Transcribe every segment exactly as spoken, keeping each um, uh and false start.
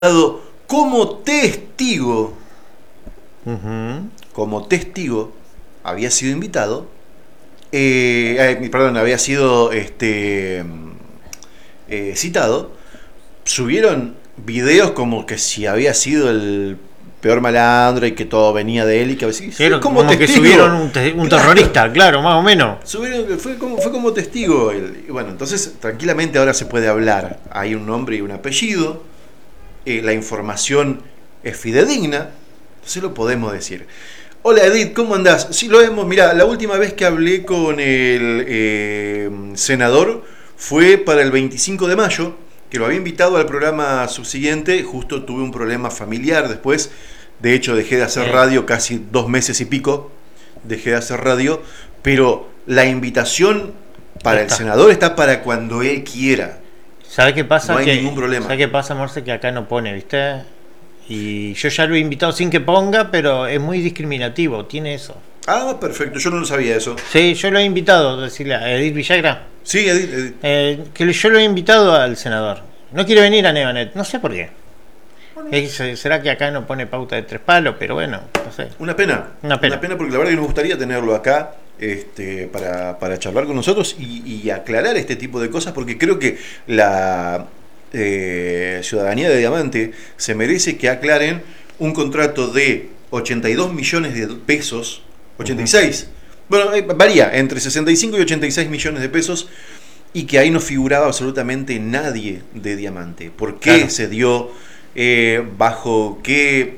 como testigo, Uh-huh. como testigo, había sido invitado, eh, eh, perdón, había sido este, eh, citado. Subieron videos como que si había sido el peor malandro y que todo venía de él y que a veces Pero como, como testigo. que subieron un, te- un Claro. terrorista, claro, más o menos. Subieron, fue como, fue como testigo él. Y bueno, entonces tranquilamente ahora se puede hablar. Hay un nombre y un apellido. Eh, la información es fidedigna. Entonces lo podemos decir. Hola Edith, ¿cómo andás? Sí, lo hemos. Mirá, la última vez que hablé con el eh, senador fue para el veinticinco de mayo, que lo había invitado al programa subsiguiente. Justo tuve un problema familiar después. De hecho, dejé de hacer Sí. radio casi dos meses y pico. Dejé de hacer radio. Pero la invitación para Está. el senador está para cuando él quiera. ¿Sabe qué pasa? No hay que, ningún problema. ¿Sabe qué pasa, Marce? Que acá no pone, ¿viste? Y yo ya lo he invitado sin que ponga, pero es muy discriminativo, tiene eso. Ah, perfecto. Yo no lo sabía eso. Sí, yo lo he invitado, decirle a Edith Villagra, Sí, Edith. Edith. eh, que yo lo he invitado al senador. No quiere venir a Nevanet, no sé por qué. Es- Será que acá no pone pauta de tres palos, pero bueno, no sé. Una pena. Una pena. porque la verdad que nos gustaría tenerlo acá este, para, para charlar con nosotros y, y aclarar este tipo de cosas, porque creo que la eh, ciudadanía de Diamante se merece que aclaren un contrato de ochenta y dos millones de pesos, ochenta y seis, bueno, eh, varía entre sesenta y cinco y ochenta y seis millones de pesos, y que ahí no figuraba absolutamente nadie de Diamante. ¿Por qué Claro. se dio? Eh, ¿Bajo qué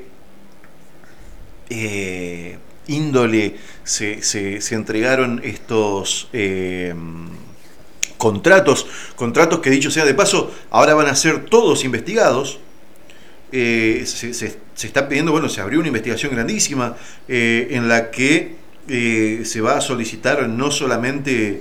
eh, índole se, se, se entregaron estos eh, contratos? Contratos que, dicho sea de paso, ahora van a ser todos investigados. Eh, se, se, se está pidiendo, bueno, se abrió una investigación grandísima eh, en la que eh, se va a solicitar no solamente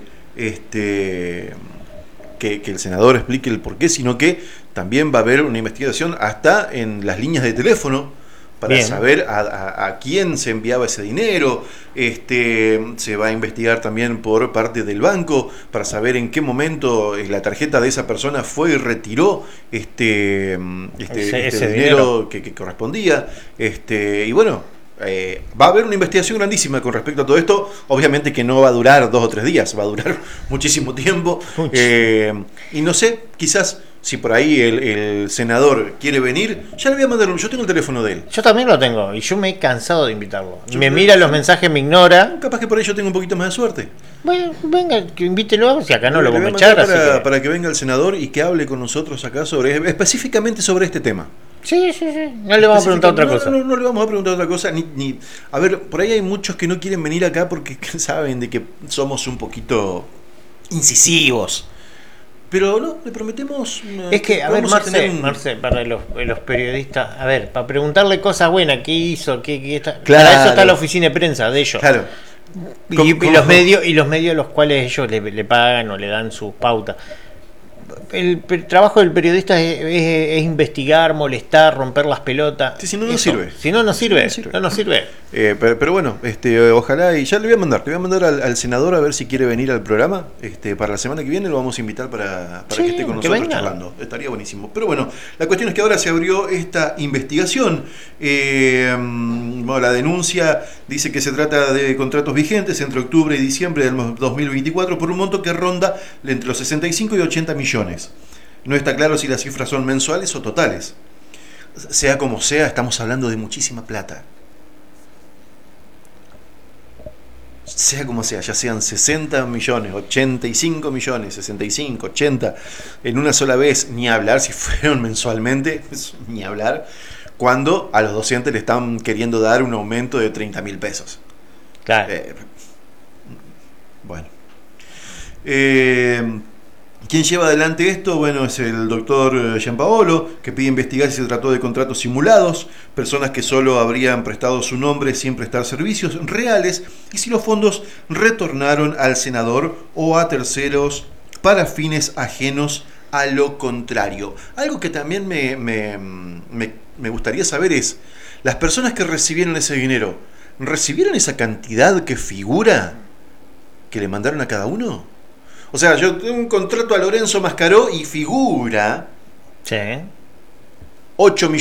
este que, que el senador explique el porqué, sino que también va a haber una investigación hasta en las líneas de teléfono para Bien. saber a, a, a quién se enviaba ese dinero. Este, se va a investigar también por parte del banco para saber en qué momento la tarjeta de esa persona fue y retiró este, este, Ese- este ese dinero, dinero. Que, que correspondía. Este, y bueno, eh, va a haber una investigación grandísima con respecto a todo esto. Obviamente que no va a durar dos o tres días, va a durar muchísimo tiempo. Eh, y no sé, quizás si por ahí el, el senador quiere venir, ya le voy a mandar. Yo tengo el teléfono de él. Yo también lo tengo y yo me he cansado de invitarlo. Yo me creo mira que los sí. mensajes, me ignora. Capaz que por ahí yo tengo un poquito más de suerte. Bueno, venga, que invítelo, si acá no Le lo voy a vamos a mandar echar, así para, que... para que venga el senador y que hable con nosotros acá sobre, específicamente sobre este tema. Sí, sí, sí, no le vamos a preguntar otra No, cosa. No, no, no le vamos a preguntar otra cosa. Ni, ni, a ver, por ahí hay muchos que no quieren venir acá porque saben de que somos un poquito incisivos. Pero no, le prometemos. Es que, a ver, vamos a Marce, tener un- Marce, para los, los periodistas, a ver, para preguntarle cosas buenas, qué hizo, qué, qué está... Claro. Para eso está la oficina de prensa de ellos. Claro. Y, ¿Cómo- y cómo- los medios, y los medios a los cuales ellos le, le pagan o le dan sus pautas. El, per- trabajo del periodista es, es- es investigar, molestar, romper las pelotas. Sí, si no, no Eso. sirve. Si no, no sirve. no sirve. No nos sirve. Eh, pero, pero bueno, este, ojalá, y ya le voy a mandar, le voy a mandar al, al senador a ver si quiere venir al programa. Este, para la semana que viene lo vamos a invitar para, para Sí, que esté con que nosotros venga. charlando. Estaría buenísimo. Pero bueno, la cuestión es que ahora se abrió esta investigación. Eh, bueno, la denuncia dice que se trata de contratos vigentes entre octubre y diciembre del dos mil veinticuatro por un monto que ronda entre los sesenta y cinco y ochenta millones. No está claro si las cifras son mensuales o totales. Sea como sea, estamos hablando de muchísima plata. Sea como sea, ya sean sesenta millones, ochenta y cinco millones, sesenta y cinco, ochenta, en una sola vez, ni hablar si fueron mensualmente, ni hablar, cuando a los docentes le están queriendo dar un aumento de treinta mil pesos. Claro. Eh, bueno. Eh, ¿Quién lleva adelante esto? Bueno, es el doctor Gianpaolo, que pide investigar si se trató de contratos simulados, personas que solo habrían prestado su nombre sin prestar servicios reales, y si los fondos retornaron al senador o a terceros para fines ajenos a lo contrario. Algo que también me, me, me, me gustaría saber es, las personas que recibieron ese dinero, ¿recibieron esa cantidad que figura que le mandaron a cada uno? O sea, yo tengo un contrato a Lorenzo Mascaró y figura Sí. ocho